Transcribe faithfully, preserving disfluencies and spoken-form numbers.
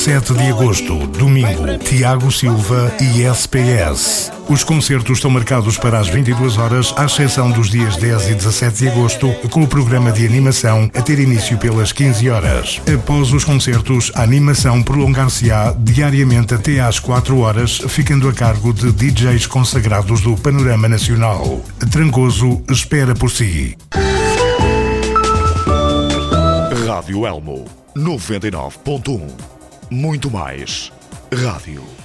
sete de agosto, domingo, Tiago Silva e S P S. Os concertos estão marcados para as vinte e duas horas, à exceção dos dias dez e dezassete de agosto, com o programa de animação a ter início pelas quinze horas. Após os concertos, a animação prolongar-se-á diariamente até às quatro horas, ficando a cargo de D Js consagrados do panorama nacional. Trancoso espera por si. Rádio Elmo noventa e nove ponto um. Muito mais rádio.